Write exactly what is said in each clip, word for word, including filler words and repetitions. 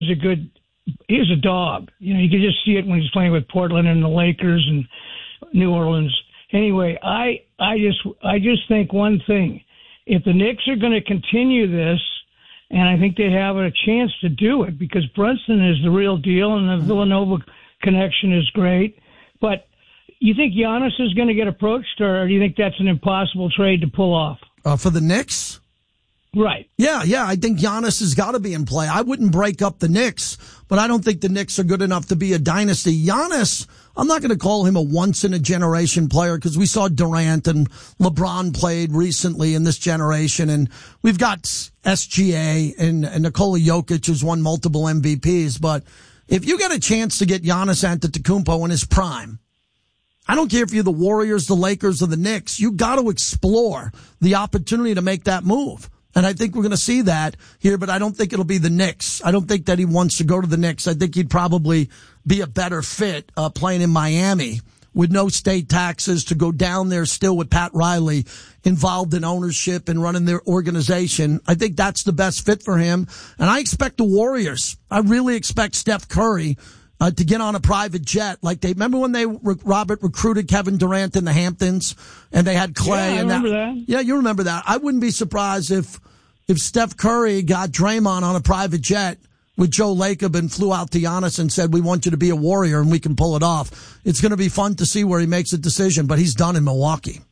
a good, he's a dog. You know, you could just see it when he's playing with Portland and the Lakers and New Orleans. Anyway, I, I just, I just think one thing: if the Knicks are going to continue this, and I think they have a chance to do it because Brunson is the real deal, and the Villanova connection is great. But you think Giannis is going to get approached, or do you think that's an impossible trade to pull off? Uh, for the Knicks? Right. Yeah, yeah. I think Giannis has got to be in play. I wouldn't break up the Knicks, but I don't think the Knicks are good enough to be a dynasty. Giannis, I'm not going to call him a once-in-a-generation player because we saw Durant and LeBron played recently in this generation, and we've got S G A and, and Nikola Jokic, who's won multiple M V Ps. But if you get a chance to get Giannis Antetokounmpo in his prime, I don't care if you're the Warriors, the Lakers, or the Knicks, you got to explore the opportunity to make that move. And I think we're going to see that here, but I don't think it'll be the Knicks. I don't think that he wants to go to the Knicks. I think he'd probably be a better fit uh, playing in Miami with no state taxes to go down there still with Pat Riley involved in ownership and running their organization. I think that's the best fit for him. And I expect the Warriors. I really expect Steph Curry Uh, to get on a private jet. Like they remember when they Robert recruited Kevin Durant in the Hamptons and they had Clay. Yeah, I and remember that, that. Yeah, you remember that. I wouldn't be surprised if if Steph Curry got Draymond on a private jet with Joe Lacob and flew out to Giannis and said, we want you to be a Warrior and we can pull it off. It's going to be fun to see where he makes a decision, but he's done in Milwaukee.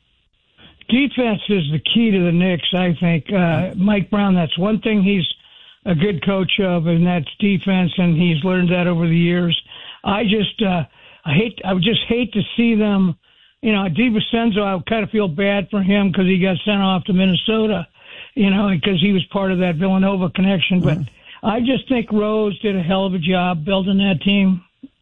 Defense is the key to the Knicks, I think. Uh, Mike Brown, that's one thing he's a good coach of, and that's defense, and he's learned that over the years. I just, uh, I hate, I would just hate to see them, you know, DiVincenzo, I kind of feel bad for him because he got sent off to Minnesota, you know, because he was part of that Villanova connection. But mm-hmm. I just think Rose did a hell of a job building that team.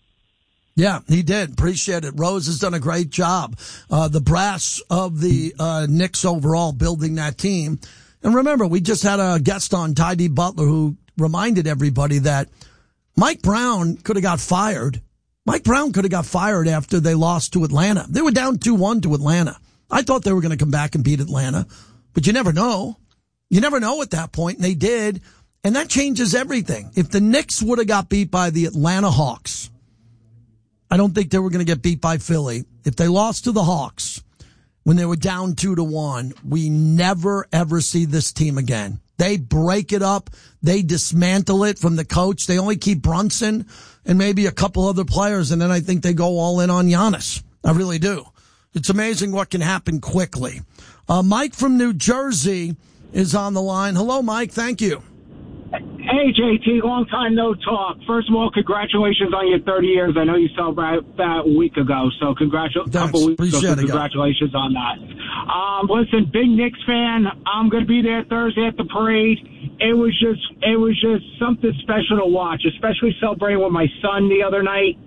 Yeah, he did. Appreciate it. Rose has done a great job. Uh, the brass of the uh, Knicks overall building that team. And remember, we just had a guest on, Ty D. Butler, who reminded everybody that Mike Brown could have got fired. Mike Brown could have got fired after they lost to Atlanta. They were down two one to Atlanta. I thought they were going to come back and beat Atlanta, but you never know. You never know at that point, and they did. And that changes everything. If the Knicks would have got beat by the Atlanta Hawks, I don't think they were going to get beat by Philly. If they lost to the Hawks when they were down two to one, we never, ever see this team again. They break it up. They dismantle it from the coach. They only keep Brunson and maybe a couple other players, and then I think they go all in on Giannis. I really do. It's amazing what can happen quickly. Uh, Mike from New Jersey is on the line. Hello, Mike. Thank you. Hey, J T, long time no talk. First of all, congratulations on your thirty years. I know you celebrated that a week ago, so congratulations. A couple weeks ago, so congratulations on that. Um, listen, big Knicks fan. I'm going to be there Thursday at the parade. It was just, it was just something special to watch, especially celebrating with my son the other night.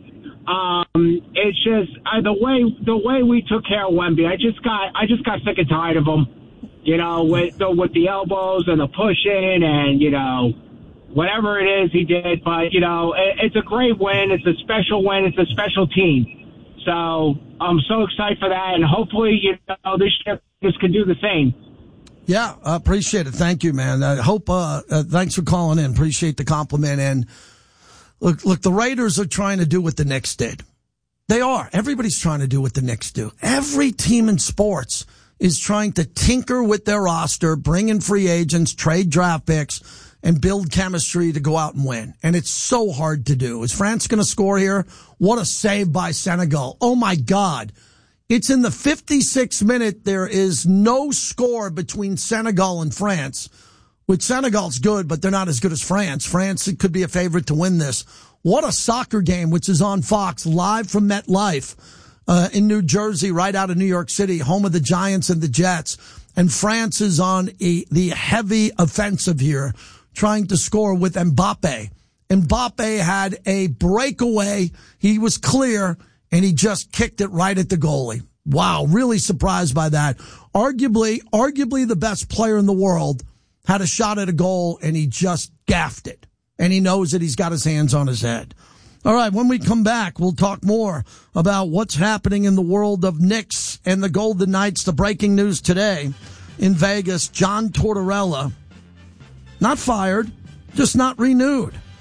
Um, it's just uh, the way the way we took care of Wemby. I just got, I just got sick and tired of him. You know, with the, with the elbows and the pushing and, you know, whatever it is he did. But, you know, it, it's a great win. It's a special win. It's a special team. So I'm so excited for that. And hopefully, you know, this year this can do the same. Yeah, I appreciate it. Thank you, man. I hope, uh, uh, thanks for calling in. Appreciate the compliment. And look, look, the Raiders are trying to do what the Knicks did. They are. Everybody's trying to do what the Knicks do. Every team in sports is trying to tinker with their roster, bring in free agents, trade draft picks, and build chemistry to go out and win. And it's so hard to do. Is France going to score here? What a save by Senegal. Oh, my God. It's in the fifty-sixth minute. There is no score between Senegal and France, which Senegal's good, but they're not as good as France. France it could be a favorite to win this. What a soccer game, which is on Fox, live from MetLife. Uh, in New Jersey, right out of New York City, home of the Giants and the Jets. And France is on a, the heavy offensive here, trying to score with Mbappe. Mbappe had a breakaway. He was clear, and he just kicked it right at the goalie. Wow, really surprised by that. Arguably, arguably the best player in the world had a shot at a goal, and he just gaffed it. And he knows that he's got his hands on his head. All right, when we come back, we'll talk more about what's happening in the world of Knicks and the Golden Knights. The breaking news today in Vegas, John Tortorella, not fired, just not renewed.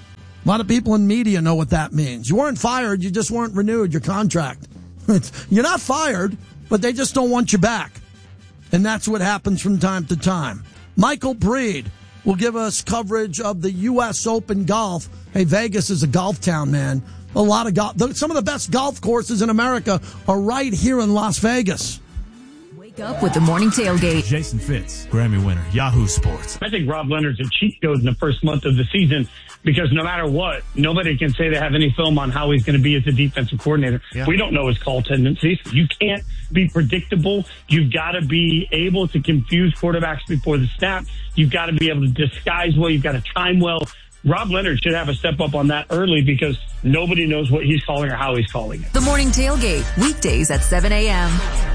A lot of people in media know what that means. You weren't fired, you just weren't renewed your contract. You're not fired, but they just don't want you back. And that's what happens from time to time. Michael Breed will give us coverage of the U S Open golf. Hey, Vegas is a golf town, man. A lot of golf. Some of the best golf courses in America are right here in Las Vegas. Wake up with the morning tailgate. Jason Fitz, Grammy winner, Yahoo Sports. I think Rob Leonard's a cheat code in the first month of the season because no matter what, nobody can say they have any film on how he's going to be as a defensive coordinator. Yeah. We don't know his call tendencies. You can't be predictable. You've got to be able to confuse quarterbacks before the snap. You've got to be able to disguise well. You've got to time well. Rob Leonard should have a step up on that early because nobody knows what he's calling or how he's calling it. The Morning Tailgate, weekdays at seven a.m.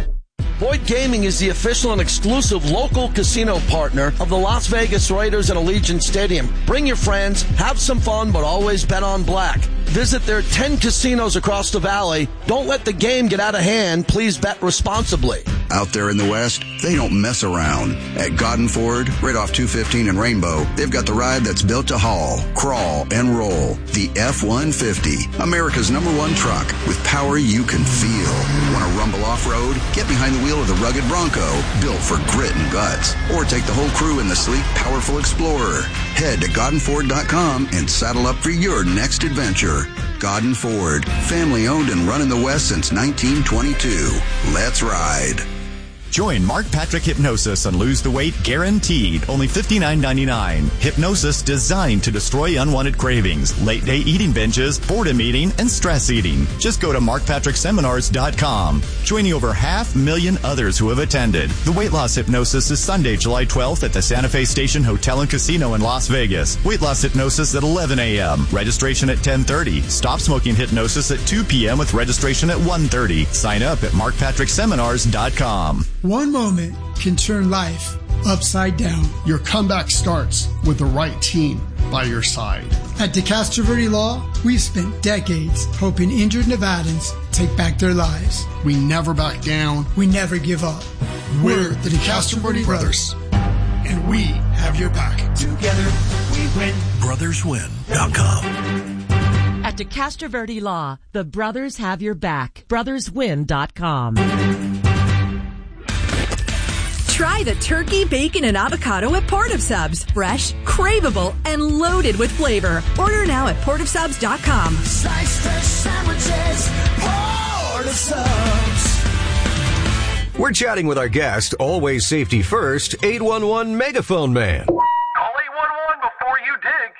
Boyd Gaming is the official and exclusive local casino partner of the Las Vegas Raiders and Allegiant Stadium. Bring your friends, have some fun, but always bet on black. Visit their ten casinos across the valley. Don't let the game get out of hand. Please bet responsibly. Out there in the West, they don't mess around. At Godden Ford, right off two fifteen and Rainbow, they've got the ride that's built to haul, crawl, and roll. The F one fifty, America's number one truck with power you can feel. Want to rumble off-road? Get behind the wheel of the rugged Bronco, built for grit and guts. Or take the whole crew in the sleek, powerful Explorer. Head to Godden Ford dot com and saddle up for your next adventure. Godden Ford, family owned and run in the West since nineteen twenty-two. Let's ride. Join Mark Patrick Hypnosis and lose the weight guaranteed. Only fifty-nine ninety-nine. Hypnosis designed to destroy unwanted cravings, late day eating binges, boredom eating, and stress eating. Just go to mark patrick seminars dot com. Joining over half million others who have attended. The weight loss hypnosis is Sunday, July twelfth at the Santa Fe Station Hotel and Casino in Las Vegas. Weight loss hypnosis at eleven a.m. Registration at ten thirty. Stop smoking hypnosis at two p.m. with registration at one thirty. Sign up at mark patrick seminars dot com. One moment can turn life upside down. Your comeback starts with the right team by your side. At DeCastro Verde Law, we've spent decades helping injured Nevadans take back their lives. We never back down. We never give up. We're the DeCastro Verde Brothers, and we have your back. Together, we win. brothers win dot com. At DeCastro Verde Law, the brothers have your back. brothers win dot com. Try the turkey, bacon, and avocado at Port of Subs. Fresh, craveable, and loaded with flavor. Order now at port of subs dot com. Slice fresh sandwiches, Port of Subs. We're chatting with our guest, always safety first, eight one one Megaphone Man. Call eight one one before you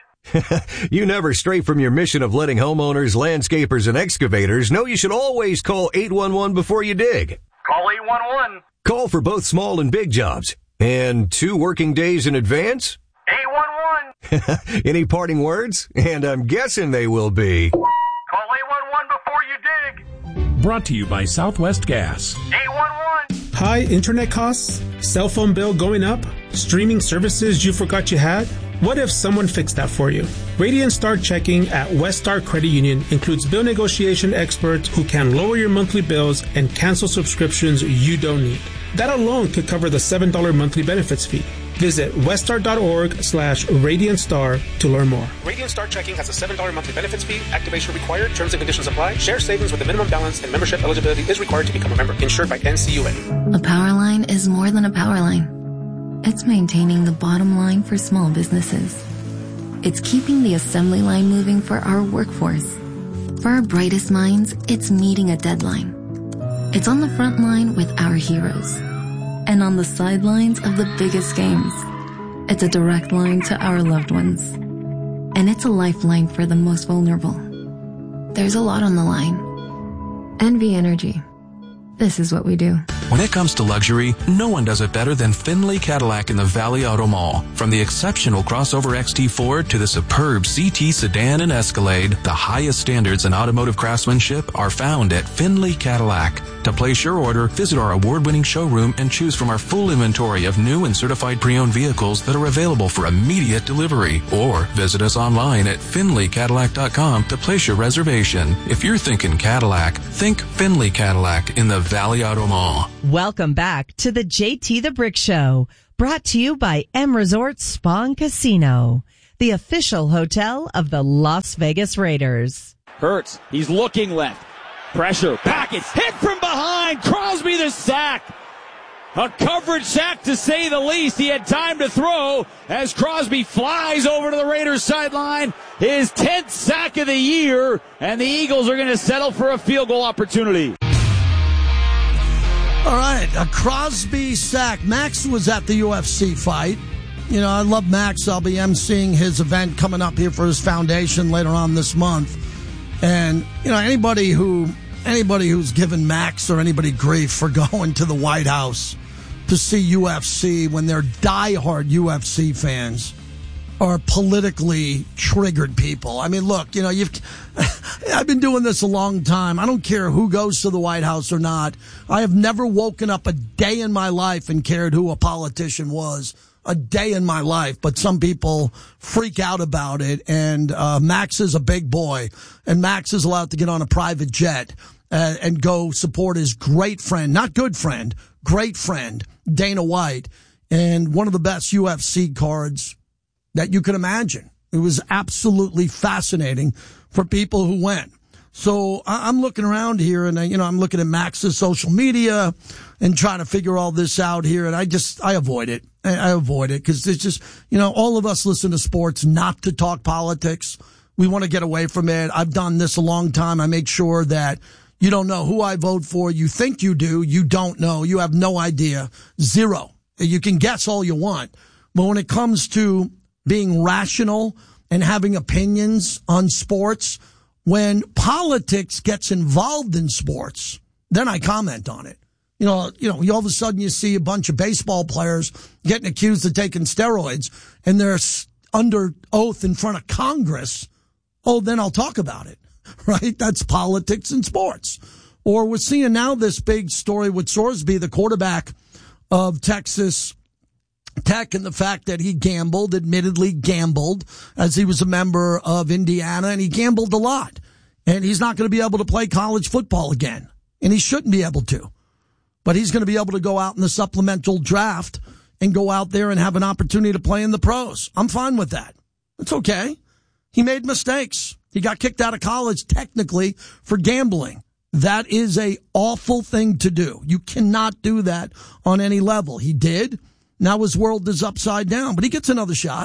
dig. You never stray from your mission of letting homeowners, landscapers, and excavators know you should always call eight one one before you dig. Call eight one one. Call for both small and big jobs. And two working days in advance? eight one one. Any parting words? And I'm guessing they will be. Call eight one one before you dig. Brought to you by Southwest Gas. eight one one. High internet costs? Cell phone bill going up? Streaming services you forgot you had? What if someone fixed that for you? Radiant Star Checking at West Star Credit Union includes bill negotiation experts who can lower your monthly bills and cancel subscriptions you don't need. That alone could cover the seven dollars monthly benefits fee. Visit weststar.org slash Radiant Star to learn more. Radiant Star Checking has a seven dollars monthly benefits fee. Activation required. Terms and conditions apply. Share savings with a minimum balance and membership eligibility is required to become a member. Insured by N C U A. A power line is more than a power line. It's maintaining the bottom line for small businesses. It's keeping the assembly line moving for our workforce. For our brightest minds, it's meeting a deadline. It's on the front line with our heroes. And on the sidelines of the biggest games. It's a direct line to our loved ones. And it's a lifeline for the most vulnerable. There's a lot on the line. N V Energy. This is what we do. When it comes to luxury, no one does it better than Findlay Cadillac in the Valley Auto Mall. From the exceptional crossover X T Ford to the superb C T sedan and Escalade, the highest standards in automotive craftsmanship are found at Findlay Cadillac. To place your order, visit our award-winning showroom and choose from our full inventory of new and certified pre-owned vehicles that are available for immediate delivery. Or visit us online at findlay cadillac dot com to place your reservation. If you're thinking Cadillac, think Findlay Cadillac in the Valley Auto Mall. Welcome back to the J T the Brick Show, brought to you by M Resort Spa and Casino. the official hotel of the Las Vegas Raiders. Hurts, he's looking left. Pressure, back, it's hit from behind. Crosby the sack. A coverage sack to say the least. He had time to throw as Crosby flies over to the Raiders sideline. His tenth sack of the year, and the Eagles are going to settle for a field goal opportunity. All right, a Crosby sack. Max was at the U F C fight. You know, I love Max. I'll be emceeing his event coming up here for his foundation later on this month. And, you know, anybody who anybody who's given Max or anybody grief for going to the White House to see U F C when they're diehard U F C fans are politically triggered people. I mean, look, you know, you've I've been doing this a long time. I don't care who goes to the White House or not. I have never woken up a day in my life and cared who a politician was. A day in my life, but some people freak out about it. And uh, Max is a big boy, and Max is allowed to get on a private jet uh, and go support his great friend, not good friend, great friend, Dana White, and one of the best U F C cards that you could imagine. It was absolutely fascinating for people who went. So I'm looking around here, and you know, I'm looking at Max's social media and trying to figure all this out here, and I just I avoid it. I avoid it because it's just, you know, all of us listen to sports not to talk politics. We want to get away from it. I've done this a long time. I make sure that you don't know who I vote for. You think you do. You don't know. You have no idea. Zero. You can guess all you want. But when it comes to being rational and having opinions on sports, when politics gets involved in sports, then I comment on it. You know, you know, all of a sudden you see a bunch of baseball players getting accused of taking steroids, and they're under oath in front of Congress. Oh, then I'll talk about it, right? That's politics in sports. Or we're seeing now this big story with Sorsby, the quarterback of Texas Tech, and the fact that he gambled, admittedly gambled, as he was a member of Indiana, and he gambled a lot. And he's not going to be able to play college football again, and he shouldn't be able to. But he's going to be able to go out in the supplemental draft and go out there and have an opportunity to play in the pros. I'm fine with that. It's okay. He made mistakes. He got kicked out of college technically for gambling. That is a awful thing to do. You cannot do that on any level. He did. Now his world is upside down, but he gets another shot.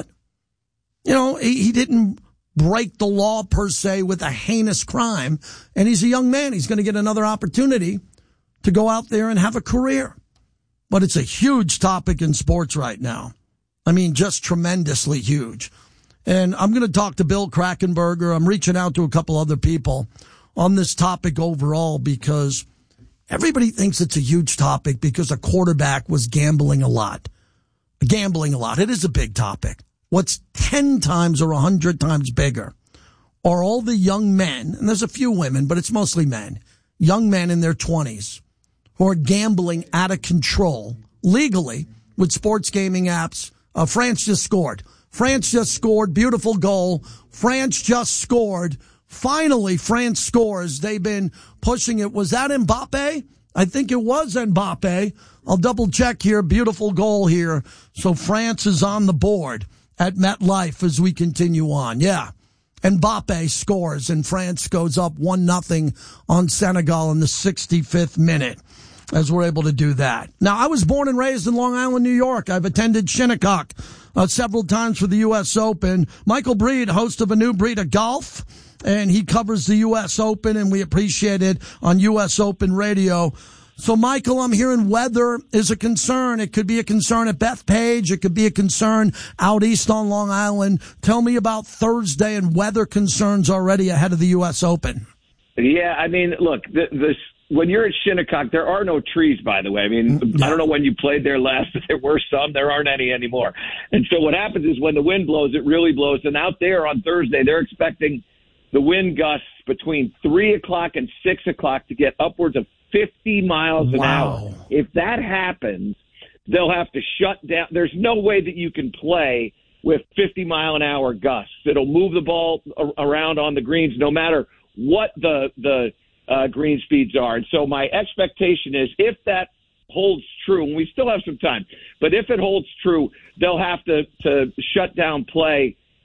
You know, he, he didn't break the law per se with a heinous crime, and he's a young man. He's going to get another opportunity to go out there and have a career. But it's a huge topic in sports right now. I mean, just tremendously huge. And I'm going to talk to Bill Krackomberger. I'm reaching out to a couple other people on this topic overall because everybody thinks it's a huge topic because a quarterback was gambling a lot. Gambling a lot. It is a big topic. What's ten times or one hundred times bigger are all the young men, and there's a few women, but it's mostly men, young men in their twenties who are gambling out of control legally with sports gaming apps. Uh, France just scored. France just scored. Beautiful goal. France just scored. Finally, France scores. They've been pushing it. Was that Mbappe? I think it was Mbappe. I'll double check here. Beautiful goal here. So France is on the board at MetLife as we continue on. Yeah. Mbappe scores and France goes up one nothing on Senegal in the sixty-fifth minute as we're able to do that. Now, I was born and raised in Long Island, New York. I've attended Shinnecock uh, several times for the U S Open. Michael Breed, host of A New Breed of Golf, and he covers the U S Open, and we appreciate it on U S Open Radio. So, Michael, I'm hearing weather is a concern. It could be a concern at Bethpage. It could be a concern out east on Long Island. Tell me about Thursday and weather concerns already ahead of the U S Open. Yeah, I mean, look, the, the, when you're at Shinnecock, there are no trees, by the way. I mean, yeah. I don't know when you played there last, but there were some. There aren't any anymore. And so what happens is when the wind blows, it really blows. And out there on Thursday, they're expecting the wind gusts between three o'clock and six o'clock to get upwards of fifty miles an wow. hour. If that happens, they'll have to shut down. There's no way that you can play with fifty mile an hour gusts. It'll move the ball around on the greens no matter what the the uh, green speeds are. And so my expectation is if that holds true, and we still have some time, but if it holds true, they'll have to, to shut down play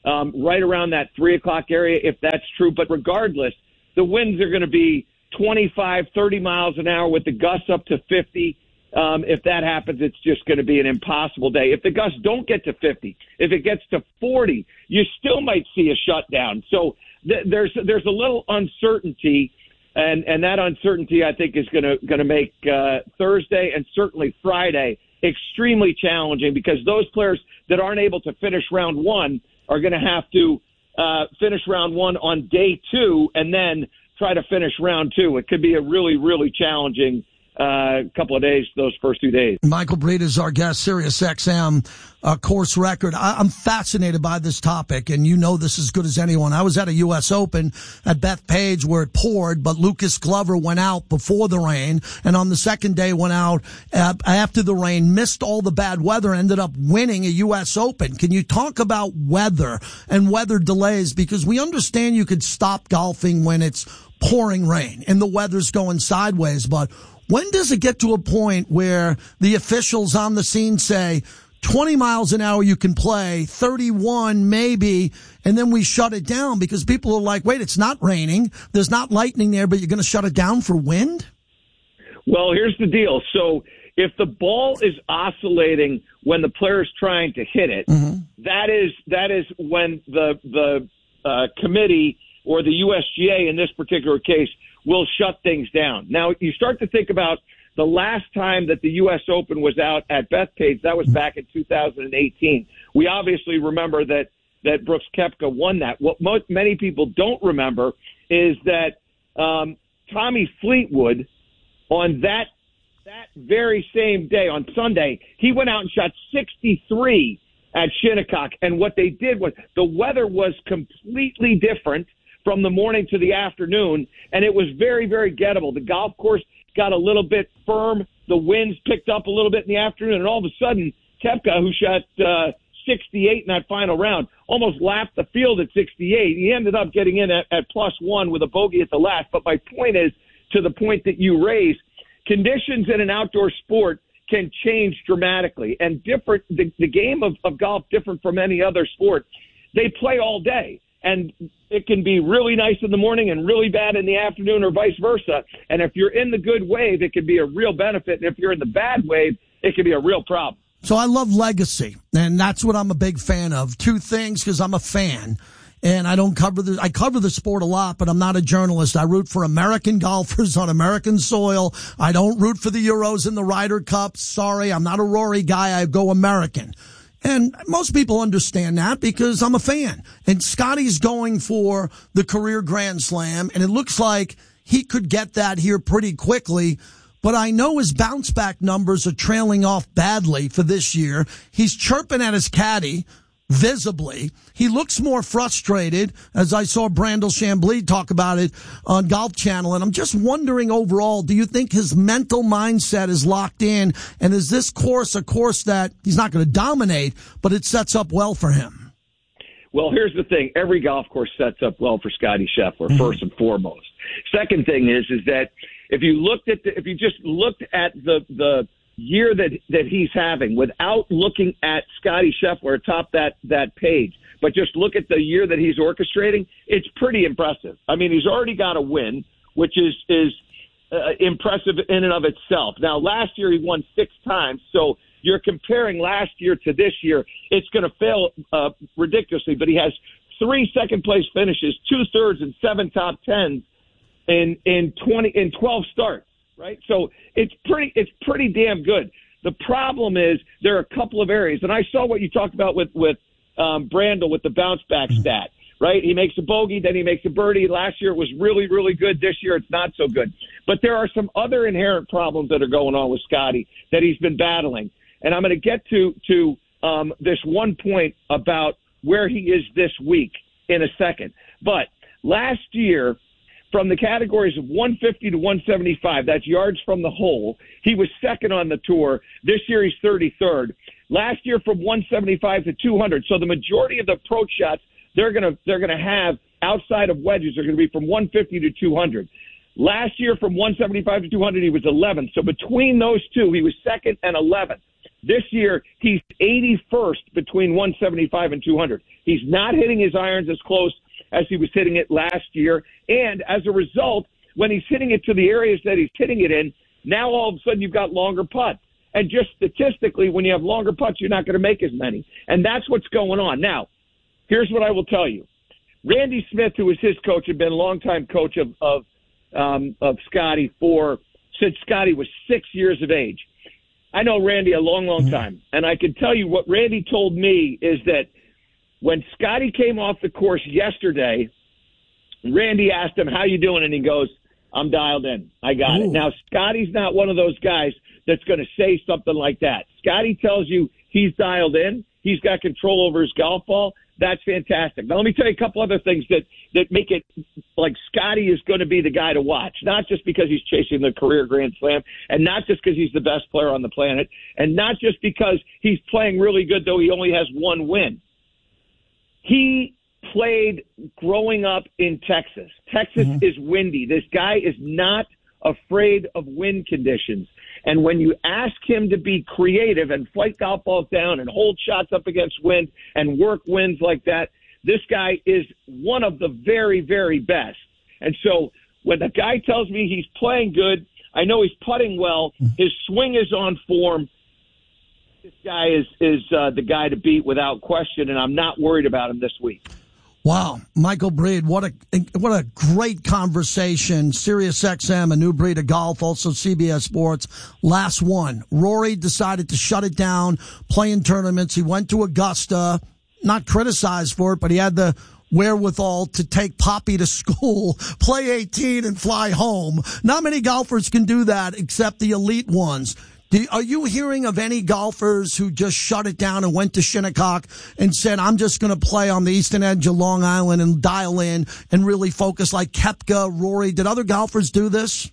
um, right around that three o'clock area, if that's true. But regardless, the winds are going to be twenty-five, thirty miles an hour with the gusts up to fifty. Um, if that happens, it's just going to be an impossible day. If the gusts don't get to fifty, if it gets to forty, you still might see a shutdown. So th- there's there's a little uncertainty, and, and that uncertainty, I think, is going to going to make uh, Thursday and certainly Friday extremely challenging, because those players that aren't able to finish round one are going to have to uh, finish round one on day two and then try to finish round two. It could be a really, really challenging uh, couple of days, those first two days. Michael Breida is our guest, Sirius X M uh, course record. I, I'm fascinated by this topic, and you know this as good as anyone. I was at a U S Open at Bethpage where it poured, but Lucas Glover went out before the rain, and on the second day went out uh, after the rain, missed all the bad weather, ended up winning a U S Open. Can you talk about weather and weather delays? Because we understand you could stop golfing when it's pouring rain and the weather's going sideways, but when does it get to a point where the officials on the scene say twenty miles an hour you can play, thirty-one maybe, and then we shut it down because people are like, wait, it's not raining, there's not lightning there, but you're going to shut it down for wind? Well, here's the deal. So if the ball is oscillating when the player is trying to hit it, mm-hmm. that is that is when the the uh, committee or the U S G A in this particular case will shut things down. Now, you start to think about the last time that the U S Open was out at Bethpage. That was back in two thousand eighteen. We obviously remember that, that Brooks Koepka won that. What most, many people don't remember is that um, Tommy Fleetwood, on that that very same day, on Sunday, he went out and shot sixty-three at Shinnecock. And what they did was the weather was completely different from the morning to the afternoon, and it was very, very gettable. The golf course got a little bit firm. The winds picked up a little bit in the afternoon, and all of a sudden, Koepka, who shot uh, sixty-eight in that final round, almost lapped the field at sixty-eight. He ended up getting in at, at plus one with a bogey at the last. But my point is, to the point that you raised, conditions in an outdoor sport can change dramatically, and different. The, the game of, of golf, different from any other sport, they play all day. And it can be really nice in the morning and really bad in the afternoon, or vice versa. And if you're in the good wave, it can be a real benefit. And if you're in the bad wave, it can be a real problem. So I love legacy, and that's what I'm a big fan of. Two things, because I'm a fan, and I don't cover the, I cover the sport a lot, but I'm not a journalist. I root for American golfers on American soil. I don't root for the Euros and the Ryder Cups. Sorry, I'm not a Rory guy. I go American. And most people understand that because I'm a fan. And Scotty's going for the career Grand Slam, and it looks like he could get that here pretty quickly. But I know his bounce back numbers are trailing off badly for this year. He's chirping at his caddy, visibly. He looks more frustrated, as I saw Brandel Chambly talk about it on Golf Channel. And I'm just wondering overall, do you think his mental mindset is locked in? And is this course a course that he's not going to dominate, but it sets up well for him? Well, here's the thing. Every golf course sets up well for Scotty Scheffler, mm-hmm. first and foremost. Second thing is, is that if you looked at the, if you just looked at the, the, year that that he's having without looking at Scotty Scheffler atop that that page, but just look at the year that he's orchestrating, it's pretty impressive. I mean, he's already got a win, which is is uh, impressive in and of itself. Now, last year he won six times, so you're comparing last year to this year. It's going to fail uh, ridiculously, but he has three second place finishes, two thirds, and seven top tens in in twenty in twelve starts. Right, so it's pretty, it's pretty damn good. The problem is there are a couple of areas, and I saw what you talked about with with um, Brandel with the bounce back stat. Right, he makes a bogey, then he makes a birdie. Last year it was really, really good. This year it's not so good. But there are some other inherent problems that are going on with Scotty that he's been battling, and I'm going to get to to um, this one point about where he is this week in a second. But last year, from the categories of one fifty to one seventy-five, that's yards from the hole, he was second on the tour. This year he's thirty-third. Last year from one seventy-five to two hundred. So the majority of the approach shots they're going to they're going to have outside of wedges are going to be from one fifty to two hundred. Last year from one seventy-five to two hundred he was eleventh. So between those two he was second and eleventh. This year, he's eighty-first between one seventy-five and two hundred. He's not hitting his irons as close as he was hitting it last year. And as a result, when he's hitting it to the areas that he's hitting it in, now all of a sudden you've got longer putts. And just statistically, when you have longer putts, you're not going to make as many. And that's what's going on. Now, here's what I will tell you. Randy Smith, who was his coach, had been a longtime coach of of, um, of Scotty for since Scotty was six years of age. I know Randy a long, long time. And I can tell you what Randy told me is that when Scotty came off the course yesterday, Randy asked him, how you doing? And he goes, I'm dialed in. I got Ooh. it. Now, Scotty's not one of those guys that's going to say something like that. Scotty tells you he's dialed in. He's got control over his golf ball. That's fantastic. Now, let me tell you a couple other things that, that make it like Scotty is going to be the guy to watch, not just because he's chasing the career Grand Slam, and not just because he's the best player on the planet, and not just because he's playing really good, though he only has one win. He played growing up in Texas. Texas mm-hmm. is windy. This guy is not afraid of wind conditions. And when you ask him to be creative and flight golf balls down and hold shots up against wind and work winds like that, this guy is one of the very, very best. And so when the guy tells me he's playing good, I know he's putting well, his swing is on form. This guy is, is uh, the guy to beat without question, and I'm not worried about him this week. Wow, Michael Breed, what a what a great conversation. Sirius X M, a new breed of golf, also C B S Sports. Last one. Rory decided to shut it down, play in tournaments. He went to Augusta, not criticized for it, but he had the wherewithal to take Poppy to school, play eighteen, and fly home. Not many golfers can do that except the elite ones. Are you hearing of any golfers who just shut it down and went to Shinnecock and said, I'm just going to play on the eastern edge of Long Island and dial in and really focus like Koepka, Rory? Did other golfers do this?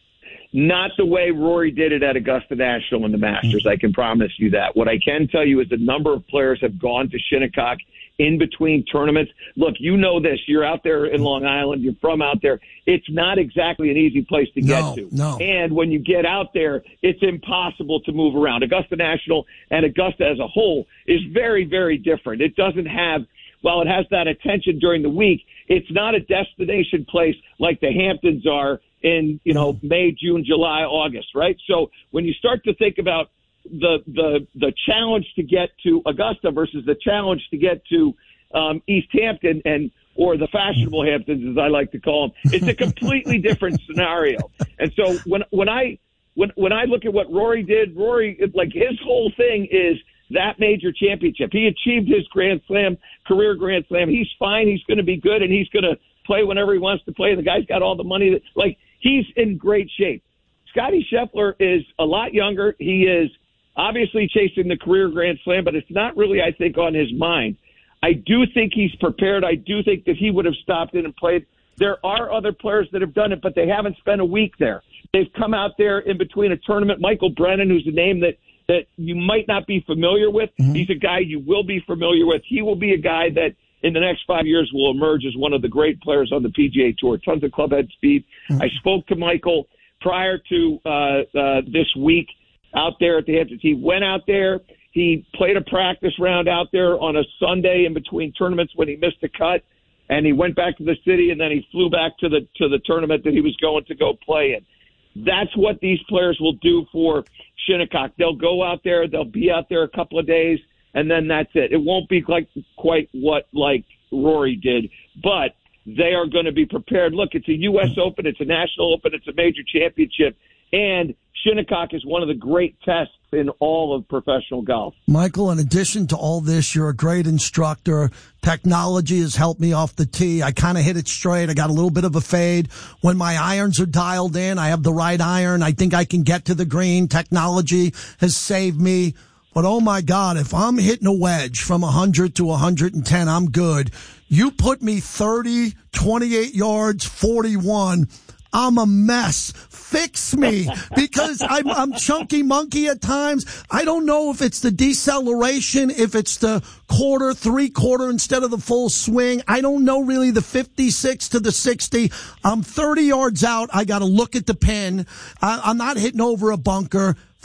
Not the way Rory did it at Augusta National and the Masters. Mm-hmm. I can promise you that. What I can tell you is the number of players have gone to Shinnecock in between tournaments. Look, you know this. You're out there in Long Island. You're from out there. It's not exactly an easy place to no, get to. No. And when you get out there, it's impossible to move around. Augusta National and Augusta as a whole is very, very different. It doesn't have, while it has that attention during the week, it's not a destination place like the Hamptons are in, you know, May, June, July, August, right? So when you start to think about the the the challenge to get to Augusta versus the challenge to get to um, East Hampton and or the fashionable Hamptons, as I like to call them, it's a completely different scenario. And so when when I when when I look at what Rory did, Rory, like his whole thing is that major championship. He achieved his Grand Slam, career Grand Slam. He's fine. He's going to be good, and he's going to play whenever he wants to play. The guy's got all the money. That, like, he's in great shape. Scotty Scheffler is a lot younger. He is obviously chasing the career Grand Slam, but it's not really, I think, on his mind. I do think he's prepared. I do think that he would have stopped in and played. There are other players that have done it, but they haven't spent a week there. They've come out there in between a tournament. Michael Brennan, who's a name that, that you might not be familiar with, mm-hmm. he's a guy you will be familiar with. He will be a guy that in the next five years will emerge as one of the great players on the P G A Tour. Tons of clubhead speed. Mm-hmm. I spoke to Michael prior to uh, uh, this week out there at the Hamptons. He went out there. He played a practice round out there on a Sunday in between tournaments when he missed a cut, and he went back to the city, and then he flew back to the to the tournament that he was going to go play in. That's what these players will do for Shinnecock. They'll go out there. They'll be out there a couple of days, and then that's it. It won't be like quite what like Rory did, but they are going to be prepared. Look, it's a U S Open. It's a National Open. It's a major championship, and Shinnecock is one of the great tests in all of professional golf. Michael, in addition to all this, you're a great instructor. Technology has helped me off the tee. I kind of hit it straight. I got a little bit of a fade. When my irons are dialed in, I have the right iron. I think I can get to the green. Technology has saved me. But, oh, my God, if I'm hitting a wedge from one hundred to one hundred ten, I'm good. You put me thirty, twenty-eight yards, forty-one. I'm a mess. Fix me, because I'm, I'm chunky monkey at times. I don't know if it's the deceleration, if it's the quarter, three quarter instead of the full swing. I don't know really the fifty-six to the sixty. I'm thirty yards out. I got to look at the pin. I, I'm not hitting over a bunker.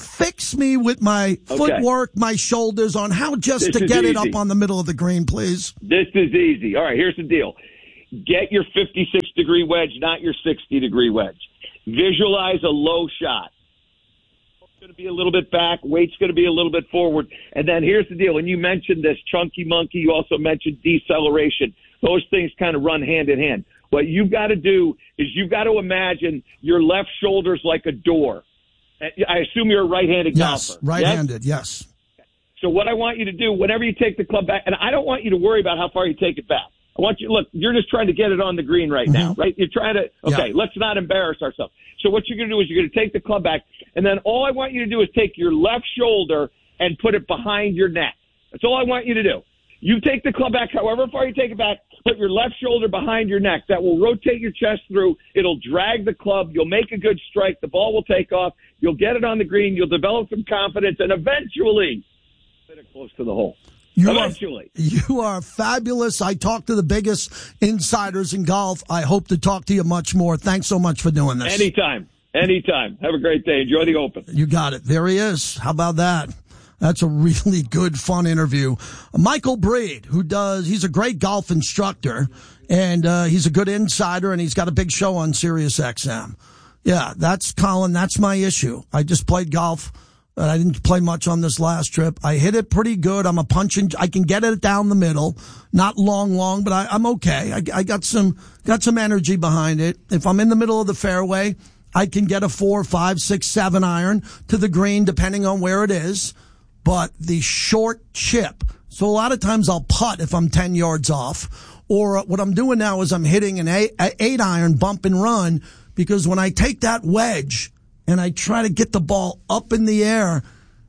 Fix me with my Okay. footwork, my shoulders on how just This to is get it easy. up on the middle of the green, please. This is easy. All right, here's the deal. Get your fifty-six degree wedge, not your sixty degree wedge. Visualize a low shot. It's going to be a little bit back. Weight's going to be a little bit forward. And then here's the deal. When you mentioned this chunky monkey, you also mentioned deceleration. Those things kind of run hand in hand. What you've got to do is you've got to imagine your left shoulder's like a door. I assume you're a right-handed Yes, golfer. right-handed, yes. So what I want you to do, whenever you take the club back, and I don't want you to worry about how far you take it back. I want you, look, you're just trying to get it on the green right now, Mm-hmm. right? You're trying to, okay, Yeah. let's not embarrass ourselves. So what you're going to do is you're going to take the club back, and then all I want you to do is take your left shoulder and put it behind your neck. That's all I want you to do. You take the club back, however far you take it back, put your left shoulder behind your neck. That will rotate your chest through. It'll drag the club. You'll make a good strike. The ball will take off. You'll get it on the green. You'll develop some confidence, and eventually hit it close to the hole. You Eventually. Are, you are fabulous. I talk to the biggest insiders in golf. I hope to talk to you much more. Thanks so much for doing this. Anytime. Anytime. Have a great day. Enjoy the Open. You got it. There he is. How about that? That's a really good, fun interview. Michael Breed, who does, he's a great golf instructor, and uh, he's a good insider, and he's got a big show on Sirius X M. Yeah, that's Colin. That's my issue. I just played golf. But I didn't play much on this last trip. I hit it pretty good. I'm a punching. I can get it down the middle, not long, long, but I, I'm okay. I, I got some got some energy behind it. If I'm in the middle of the fairway, I can get a four, five, six, seven iron to the green, depending on where it is. But the short chip. So a lot of times I'll putt if I'm ten yards off. Or what I'm doing now is I'm hitting an eight, eight iron bump and run, because when I take that wedge and I try to get the ball up in the air,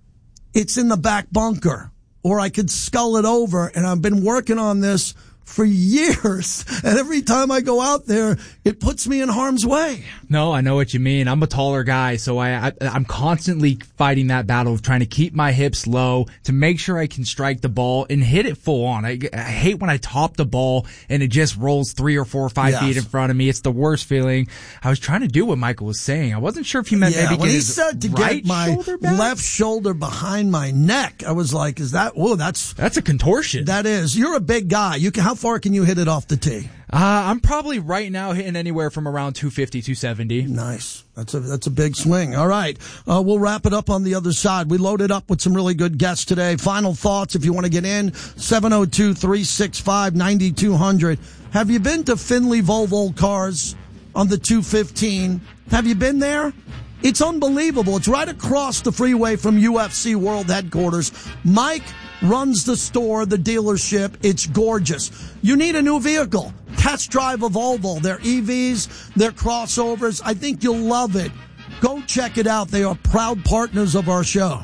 it's in the back bunker, or I could scull it over. And I've been working on this for years. And every time I go out there, it puts me in harm's way. No, I know what you mean. I'm a taller guy, so I, I, I'm constantly fighting that battle of trying to keep my hips low to make sure I can strike the ball and hit it full on. I, I hate when I top the ball and it just rolls three or four or five Yes. feet in front of me. It's the worst feeling. I was trying to do what Michael was saying. I wasn't sure if he meant Yeah, maybe when get he his said to right get my shoulder back. left shoulder behind my neck, I was like, "Is that? Whoa, that's that's a contortion." That is. You're a big guy. You can. How far can you hit it off the tee? Uh, I'm probably right now hitting anywhere from around two fifty, two seventy. Nice. That's a that's a big swing. All right. Uh, we'll wrap it up on the other side. We loaded up with some really good guests today. Final thoughts if you want to get in, seven oh two, three six five, nine two hundred. Have you been to Finley Volvo Cars on the two fifteen? Have you been there? It's unbelievable. It's right across the freeway from U F C World Headquarters. Mike runs the store, the dealership. It's gorgeous. You need a new vehicle. Test drive a Volvo. Their E Vs, their crossovers. I think you'll love it. Go check it out. They are proud partners of our show.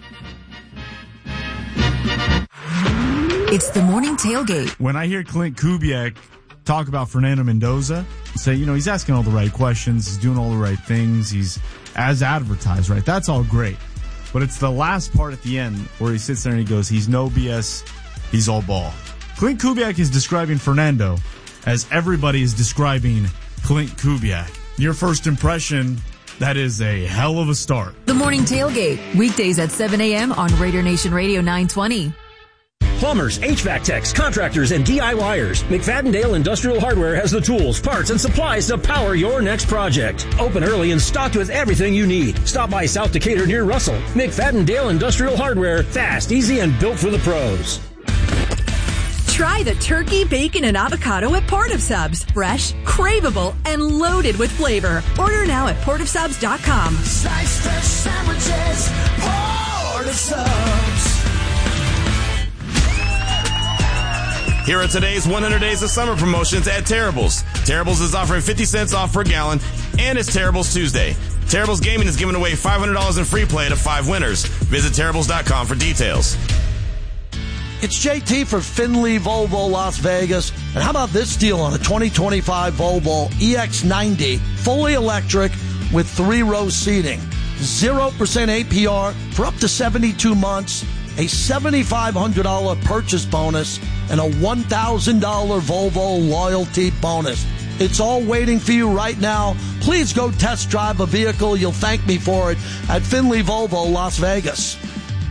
It's the morning tailgate. When I hear Clint Kubiak talk about Fernando Mendoza, say, you know, he's asking all the right questions, he's doing all the right things, he's as advertised, right? That's all great. But it's the last part at the end where he sits there and he goes, he's no B S, he's all ball. Clint Kubiak is describing Fernando as everybody is describing Clint Kubiak. Your first impression, that is a hell of a start. The morning tailgate, weekdays at seven a.m. on Raider Nation Radio nine twenty. Plumbers, H V A C techs, contractors, and DIYers. McFadden-Dale Industrial Hardware has the tools, parts, and supplies to power your next project. Open early and stocked with everything you need. Stop by South Decatur near Russell. McFadden-Dale Industrial Hardware. Fast, easy, and built for the pros. Try the turkey, bacon, and avocado at Port of Subs. Fresh, craveable, and loaded with flavor. Order now at port of subs dot com. Slice fresh sandwiches, Port of Subs. Here are today's one hundred Days of Summer promotions at Terrible's. Terrible's is offering fifty cents off per gallon, and it's Terrible's Tuesday. Terrible's Gaming is giving away five hundred dollars in free play to five winners. Visit terribles dot com for details. It's J T for Finley Volvo Las Vegas. And how about this deal on a twenty twenty-five Volvo E X ninety, fully electric with three-row seating. zero percent A P R for up to seventy-two months, a seven thousand five hundred dollars purchase bonus, and a one thousand dollars Volvo loyalty bonus. It's all waiting for you right now please go test drive a vehicle. You'll thank me for it at Finley Volvo, Las Vegas.